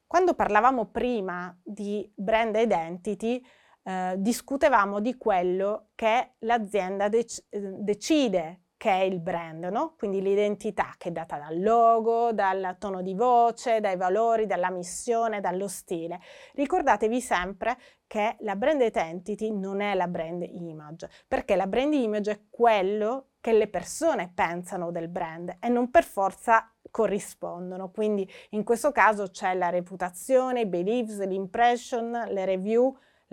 Quando parlavamo prima di brand identity, discutevamo di quello che l'azienda decide che è il brand, no? Quindi l'identità che è data dal logo, dal tono di voce, dai valori, dalla missione, dallo stile. Ricordatevi sempre che la brand identity non è la brand image, perché la brand image è quello che le persone pensano del brand e non per forza corrispondono. Quindi in questo caso c'è la reputazione, i beliefs, l'impression, le review,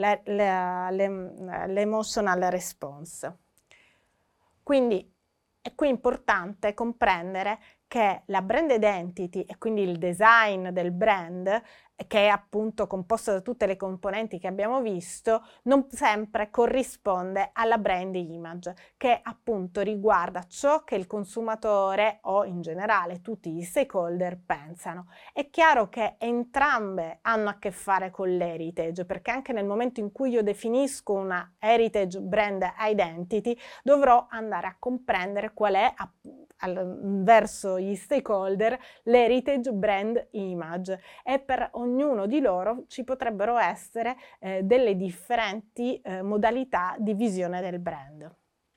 l'emotional response. Quindi è qui importante comprendere che la brand identity e quindi il design del brand, che è appunto composto da tutte le componenti che abbiamo visto, non sempre corrisponde alla brand image, che appunto riguarda ciò che il consumatore o in generale tutti gli stakeholder pensano. È chiaro che entrambe hanno a che fare con l'heritage, perché anche nel momento in cui io definisco una heritage brand identity, dovrò andare a comprendere qual è verso gli stakeholder l'heritage brand image, e per ognuno di loro ci potrebbero essere delle differenti modalità di visione del brand.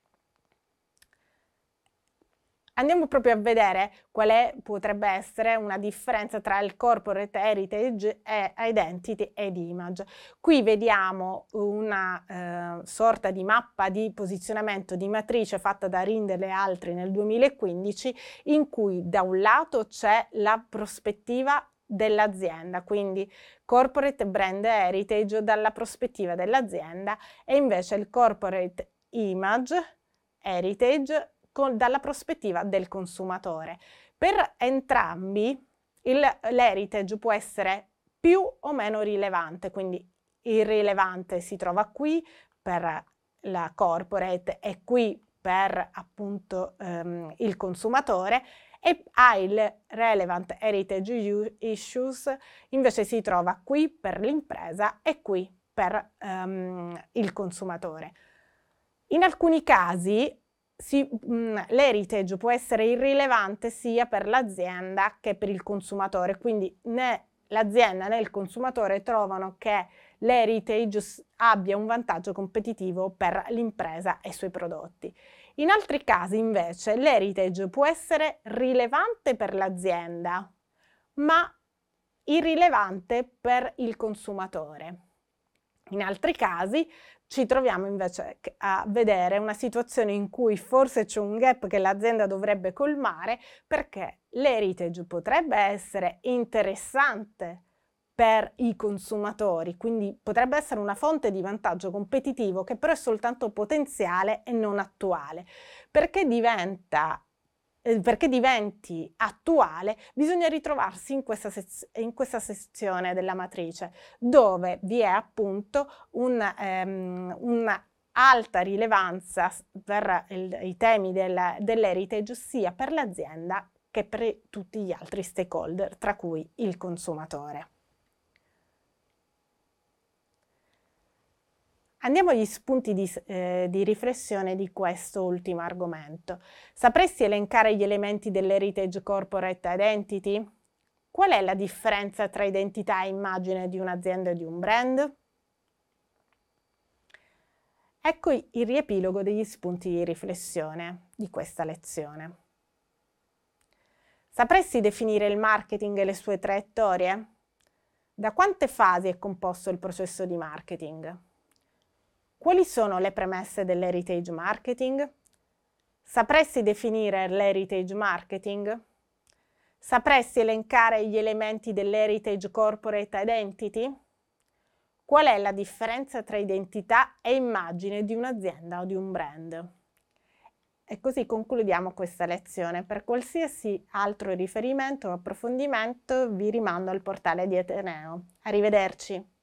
Andiamo proprio a vedere potrebbe essere una differenza tra il corporate heritage e identity ed image. Qui vediamo una sorta di mappa di posizionamento di matrice fatta da Rindel e altri nel 2015, in cui da un lato c'è la prospettiva dell'azienda, quindi corporate brand heritage dalla prospettiva dell'azienda, e invece il corporate image heritage dalla prospettiva del consumatore. Per entrambi l'heritage può essere più o meno rilevante, quindi il rilevante si trova qui per la corporate e qui per appunto il consumatore, e il relevant heritage issues invece si trova qui per l'impresa e qui per il consumatore. In alcuni casi l'heritage può essere irrilevante sia per l'azienda che per il consumatore, quindi né l'azienda né il consumatore trovano che l'heritage abbia un vantaggio competitivo per l'impresa e i suoi prodotti. In altri casi invece l'heritage può essere rilevante per l'azienda, ma irrilevante per il consumatore. In altri casi ci troviamo invece a vedere una situazione in cui forse c'è un gap che l'azienda dovrebbe colmare, perché l'heritage potrebbe essere interessante per i consumatori, quindi potrebbe essere una fonte di vantaggio competitivo che però è soltanto potenziale e non attuale. Perché diventi attuale, bisogna ritrovarsi in questa sezione della matrice, dove vi è appunto una alta rilevanza per i temi dell'heritage sia per l'azienda che per tutti gli altri stakeholder, tra cui il consumatore. Andiamo agli spunti di riflessione di questo ultimo argomento. Sapresti elencare gli elementi dell'heritage corporate identity? Qual è la differenza tra identità e immagine di un'azienda e di un brand? Ecco il riepilogo degli spunti di riflessione di questa lezione. Sapresti definire il marketing e le sue traiettorie? Da quante fasi è composto il processo di marketing? Quali sono le premesse dell'heritage marketing? Sapresti definire l'heritage marketing? Sapresti elencare gli elementi dell'heritage corporate identity? Qual è la differenza tra identità e immagine di un'azienda o di un brand? E così concludiamo questa lezione. Per qualsiasi altro riferimento o approfondimento vi rimando al portale di Ateneo. Arrivederci.